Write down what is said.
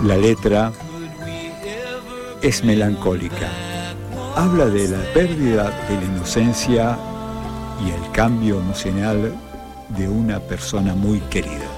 La letra es melancólica. Habla de la pérdida de la inocencia y el cambio emocional de una persona muy querida.